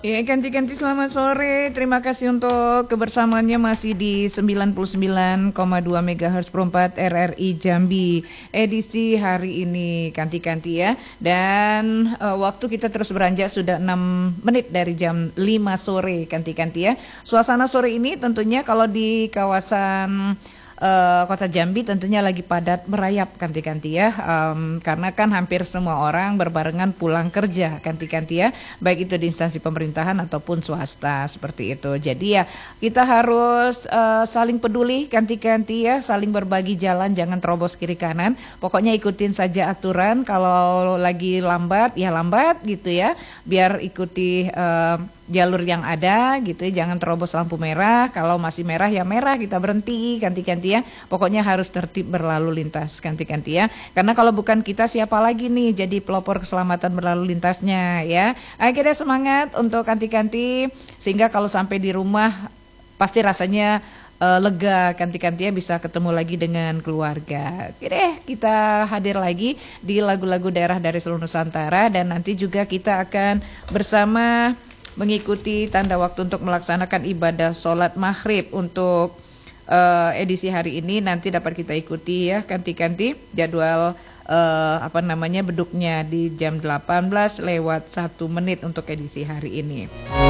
Ya, ganti-ganti selamat sore. Terima kasih untuk kebersamaannya masih di 99,2 MHz per 4 RRI Jambi. Edisi hari ini ganti-ganti ya. Dan waktu kita terus beranjak sudah 6 menit dari jam 5 sore ganti-ganti ya. Suasana sore ini tentunya kalau di kawasan Kota Jambi tentunya lagi padat merayap ganti-ganti ya, karena kan hampir semua orang berbarengan pulang kerja ganti-ganti ya, baik itu di instansi pemerintahan ataupun swasta seperti itu. Jadi ya kita harus saling peduli ganti-ganti ya, saling berbagi jalan, jangan terobos kiri kanan. Pokoknya ikutin saja aturan, kalau lagi lambat ya lambat gitu ya, biar ikuti jalur yang ada gitu ya, jangan terobos lampu merah. Kalau masih merah ya merah, kita berhenti ganti-ganti ya. Pokoknya harus tertib berlalu lintas ganti-ganti ya. Karena kalau bukan kita siapa lagi nih jadi pelopor keselamatan berlalu lintasnya ya. Akhirnya semangat untuk ganti-ganti sehingga kalau sampai di rumah pasti rasanya lega ganti-ganti ya, bisa ketemu lagi dengan keluarga. Oke deh, kita hadir lagi di lagu-lagu daerah dari seluruh Nusantara dan nanti juga kita akan bersama mengikuti tanda waktu untuk melaksanakan ibadah sholat maghrib untuk edisi hari ini. Nanti dapat kita ikuti ya ganti-ganti jadwal beduknya di jam 18 lewat 1 menit untuk edisi hari ini.